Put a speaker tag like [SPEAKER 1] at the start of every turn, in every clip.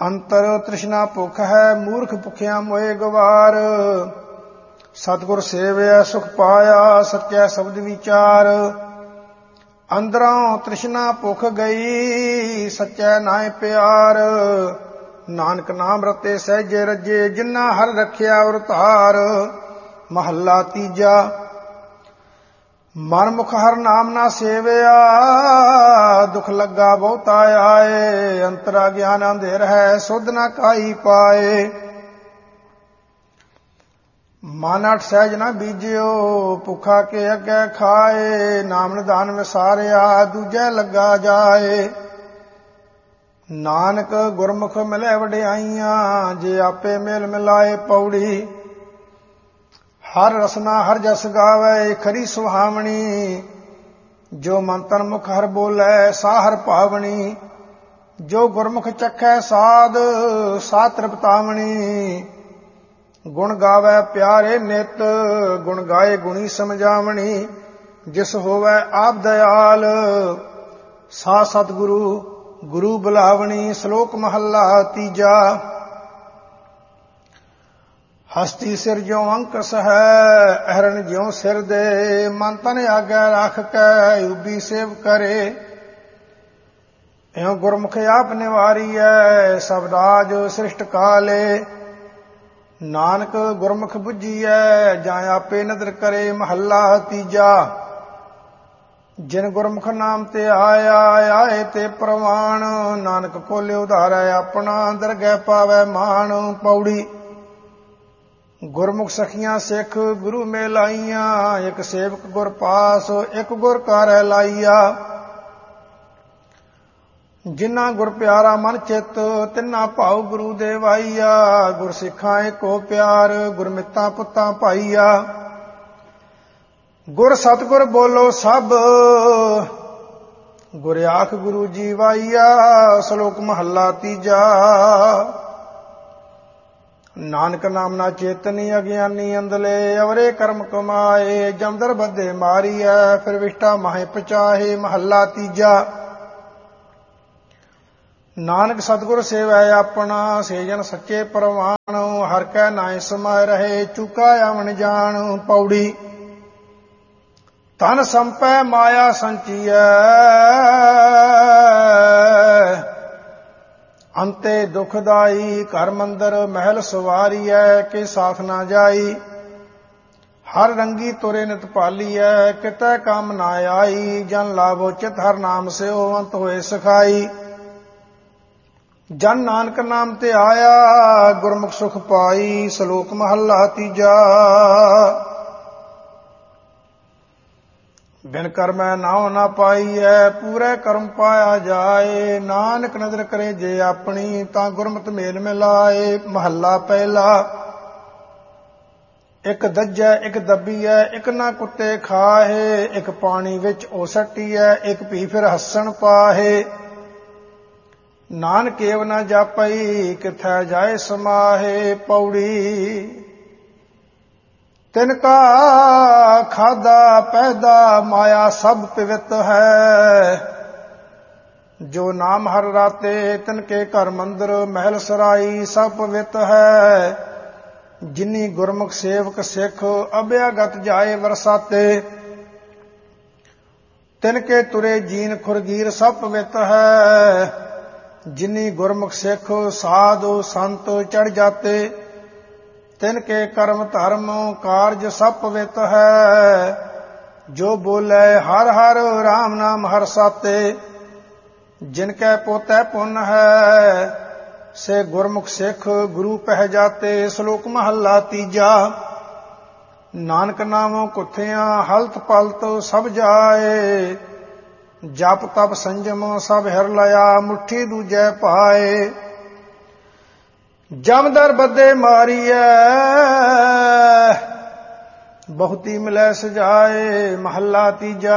[SPEAKER 1] ਅੰਤਰ ਤ੍ਰਿਸ਼ਨਾ ਭੁੱਖ ਹੈ, ਮੂਰਖ ਭੁੱਖਿਆ ਮੋਏ ਗਵਾਰ। ਸਤਿਗੁਰ ਸੇਵਿਆ ਸੁਖ ਪਾਇਆ, ਸੱਚੈ ਸ਼ਬਦ ਵਿਚਾਰ। ਅੰਦਰੋਂ ਤ੍ਰਿਸ਼ਨਾ ਭੁੱਖ ਗਈ, ਸੱਚੈ ਨਾਇ ਪਿਆਰ। ਨਾਨਕ ਨਾਮ ਰਤੇ ਸਹਿਜੇ ਰਜੇ, ਜਿਨ੍ਹਾਂ ਹਰ ਰੱਖਿਆ ਉਰ ਧਾਰ। ਮਹੱਲਾ ਤੀਜਾ। ਮਨ ਮੁਖ ਹਰ ਨਾਮ ਨਾ ਸੇਵਿਆ, ਦੁਖ ਲੱਗਾ ਬਹੁਤਾ ਆਏ। ਅੰਤਰਾ ਗਿਆਨ ਅੰਧੇਰ ਹੈ, ਸੁਧ ਨਾ ਕਾਈ ਪਾਏ। ਮਨ ਅਠ ਸਹਿਜ ਨਾ ਬੀਜਿਓ, ਭੁੱਖਾ ਕੇ ਅੱਗੇ ਖਾਏ। ਨਾਮ ਨਿਧਾਨ ਵਿਸਾਰਿਆ, ਦੂਜੇ ਲੱਗਾ ਜਾਏ। ਨਾਨਕ ਗੁਰਮੁਖ ਮਿਲੇ ਵਡਿਆਈਆਂ, ਜੇ ਆਪੇ ਮੇਲ ਮਿਲਾਏ। ਪੌੜੀ। ਹਰ ਰਸਨਾ ਹਰ ਜਸ ਗਾਵੇ, ਖਰੀ ਸੁਹਾਵਣੀ। ਜੋ ਮਨ ਤਨ ਮੁਖ ਹਰ ਬੋਲੇ, ਸਾ ਹਰ ਭਾਵਣੀ। ਜੋ ਗੁਰਮੁਖ ਚਖੈ ਸਾਧ, ਸਾ ਤ੍ਰਿਪਤਾਵਣੀ। ਗੁਣ ਗਾਵੇ ਪਿਆਰੇ ਨਿਤ, ਗੁਣ ਗਾਏ ਗੁਣੀ ਸਮਝਾਵਣੀ। ਜਿਸ ਹੋਵੇ ਆਪ ਦਇਆਲ, ਸਾ ਸਤਿਗੁਰੂ ਗੁਰੂ ਬੁਲਾਵਣੀ। ਸ਼ਲੋਕ ਮਹੱਲਾ ਤੀਜਾ। ਹਸਤੀ ਸਿਰ ਜਿਉ ਅੰਕਸ ਹੈ, ਅਹਰਣ ਜਿਉ ਸਿਰ ਦੇ। ਮਨ ਤਨ ਆਗੇ ਰੱਖ ਕੇ, ਉਬੀ ਸੇਵ ਕਰੇ। ਇਉ ਗੁਰਮੁਖ ਆਪ ਨਿਵਾਰੀਐ, ਸਭ ਰਾਜ ਸ੍ਰਿਸ਼ਟ ਕਾਲੇ। ਨਾਨਕ ਗੁਰਮੁਖ ਬੁੱਝੀਐ, ਜਾਂ ਆਪੇ ਨਦਰ ਕਰੇ। ਮਹੱਲਾ ਤੀਜਾ। ਜਿਨ ਗੁਰਮੁਖ ਨਾਮ ਤੇ ਆਇਆ, ਆਏ ਤੇ ਪ੍ਰਵਾਣ। ਨਾਨਕ ਕੋਲੇ ਉਧਾਰੈ ਆਪਣਾ, ਦਰਗਹਿ ਪਾਵੈ ਮਾਣ। ਪੌੜੀ। ਗੁਰਮੁਖ ਸਖੀਆਂ ਸਿੱਖ ਗੁਰੂ ਮੇਲਾਈਆਂ, ਇੱਕ ਸੇਵਕ ਗੁਰ ਪਾਸ, ਇੱਕ ਗੁਰ ਕਾਰੈ ਲਾਈਆ। ਜਿਨ੍ਹਾਂ ਗੁਰ ਪਿਆਰਾ ਮਨ ਚਿੱਤ, ਤਿੰਨਾ ਭਾਉ ਗੁਰੂ ਦੇਵਾਈਆ। ਗੁਰ ਸਿੱਖਾਂ ਏਕੋ ਪਿਆਰ, ਗੁਰਮਿਤਾਂ ਪੁੱਤਾਂ ਭਾਈਆ। ਗੁਰ ਸਤਿਗੁਰ ਬੋਲੋ ਸਭ, ਗੁਰ ਆਖ ਗੁਰੂ ਜੀ ਵਾਈਆ। ਸ਼ਲੋਕ ਮਹੱਲਾ ਤੀਜਾ। ਨਾਨਕ ਨਾਮ ਨਾ ਚੇਤਨੀ, ਅਗਿਆਨੀ ਅੰਧਲੇ। ਅਵਰੇ ਕਰਮ ਕਮਾਏ, ਜਮਦਰ ਬੱਧੇ ਮਾਰੀਐ। ਫਿਰ ਵਿਸ਼ਟਾ ਮਾਹੇ ਪਚਾਹੇ। ਮਹੱਲਾ ਤੀਜਾ। ਨਾਨਕ ਸਤਿਗੁਰ ਸੇਵੈ ਆਪਣਾ, ਸੇ ਜਨ ਸੱਚੇ ਪ੍ਰਵਾਣ। ਹਰ ਕੈ ਨਾਇ ਸਮਾਇ ਰਹੇ, ਚੁਕਾ ਆਵਣ ਜਾਣ। ਪੌੜੀ। ਧਨ ਸੰਪੈ ਮਾਇਆ ਸੰਚੀਐ, ਅੰਤੇ ਦੁਖਦਾਈ। ਘਰ ਮੰਦਰ ਮਹਿਲ ਸਵਾਰੀਐ, ਕੇ ਸਾਥ ਨਾ ਜਾਈ। ਹਰ ਰੰਗੀ ਤੁਰੇ ਨਿਤ ਭਾਲੀਐ, ਕਿਤੈ ਕੰਮ ਨਾ ਆਈ। ਜਨ ਲਾਭੋ ਚਿਤ ਹਰ ਨਾਮ ਸਿਓ, ਅੰਤ ਹੋਏ ਸਖਾਈ। ਜਨ ਨਾਨਕ ਨਾਮ ਤੇ ਆਇਆ, ਗੁਰਮੁਖ ਸੁਖ ਪਾਈ। ਸ਼ਲੋਕ ਮਹੱਲਾ ਤੀਜਾ। ਬਿਨ ਕਰਮੈ ਨਾਉ ਨਾ ਪਾਈਐ, ਪੂਰੇ ਕਰਮ ਪਾਇਆ ਜਾਏ। ਨਾਨਕ ਨਦਰ ਕਰੇ ਜੇ ਆਪਣੀ, ਤਾਂ ਗੁਰਮਤਿ ਮੇਲ ਮਿਲਾਏ। ਮਹੱਲਾ ਪਹਿਲਾ। ਇੱਕ ਦੱਜੈ ਇੱਕ ਦੱਬੀਐ, ਇੱਕ ਨਾ ਕੁੱਤੇ ਖਾਹੇ। ਇੱਕ ਪਾਣੀ ਵਿੱਚ ਓ ਸੱਟੀਐ, ਇੱਕ ਭੀ ਫਿਰ ਹੱਸਣ ਪਾਹੇ। ਨਾਨਕ ਏਵ ਨਾ ਜਾਪਈ, ਕਿਥੈ ਜਾਏ ਸਮਾਹੇ। ਪੌੜੀ। ਤਿਨ ਕਾ ਖਾਦਾ ਪੈਦਾ, ਮਾਇਆ ਸਭ ਪਵਿੱਤ ਹੈ। ਜੋ ਨਾਮ ਹਰ ਰਾਤੇ, ਤਿਨ ਕੇ ਘਰ ਮੰਦਰ ਮਹਿਲ ਸਰਾਈ। ਸਭ ਪਵਿੱਤ ਹੈ। ਜਿਨੀ ਗੁਰਮੁਖ ਸੇਵਕ ਸਿੱਖ, ਅਭਿਆਗਤ ਜਾਏ ਵਰਸਾਤੇ। ਤਿਨ ਕੇ ਤੁਰੇ ਜੀਨ ਖੁਰਗੀਰ, ਸਭ ਪਵਿੱਤ ਹੈ। ਜਿਨੀ ਗੁਰਮੁਖ ਸਿੱਖ, ਸਾਧੂ ਸੰਤ ਚੜ ਜਾਤੇ। ਤਿਨ ਕੇ ਕਰਮ ਧਰਮ ਕਾਰਜ ਸਭ ਪਵਿੱਤ ਹੈ। ਜੋ ਬੋਲੇ ਹਰ ਹਰ ਰਾਮ ਨਾਮ ਹਰ ਸਾਤੇ। ਜਿਨ ਕੈ ਪੋਤੈ ਪੁੰਨ ਹੈ, ਸੇ ਗੁਰਮੁਖ ਸਿੱਖ ਗੁਰੂ ਪਹਿ ਜਾਤੇ। ਸ਼ਲੋਕ ਮਹੱਲਾ ਤੀਜਾ। ਨਾਨਕ ਨਾਮੋ ਕੁੱਥਿਆਂ, ਹਲਤ ਪਲਤ ਸਭ ਜਾਏ। ਜਪ ਤਪ ਸੰਜਮ ਸਭ ਹਿਰ ਲਿਆ, ਮੁੱਠੀ ਦੂਜੈ ਪਾਏ। ਜਮਦਰ ਬੱਧੇ ਮਾਰੀਐ, ਬਹੁਤੀ ਮਿਲੈ ਸਜਾਏ। ਮਹੱਲਾ ਤੀਜਾ।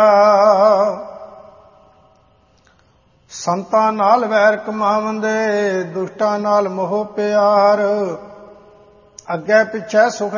[SPEAKER 1] ਸੰਤਾਂ ਨਾਲ ਵੈਰ ਕਮਾਵੰਦੇ, ਦੁਸ਼ਟਾਂ ਨਾਲ ਮੋਹ ਪਿਆਰ। ਅੱਗੇ ਪਿੱਛੇ ਸੁਖ